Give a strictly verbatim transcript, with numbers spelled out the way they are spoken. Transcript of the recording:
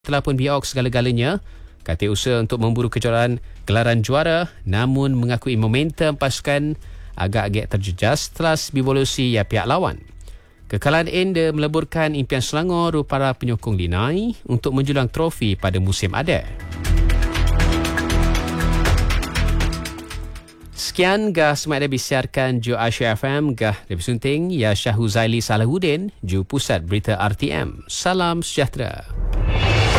telah pun biak segala-galanya. Kata usaha untuk memburu kejuaraan gelaran juara, namun mengakui momentum pasukan agak-agak terjejas setelah bivolusi ya pihak lawan. Kekalahan Ender meleburkan impian Selangor para penyokong Linai untuk menjulang trofi pada musim ada. Sekian gah semasa disiarkan Ju Asia F M, gah lebih sunting ya Syahuzaili Salahuddin, Ju Pusat Berita R T M. Salam sejahtera.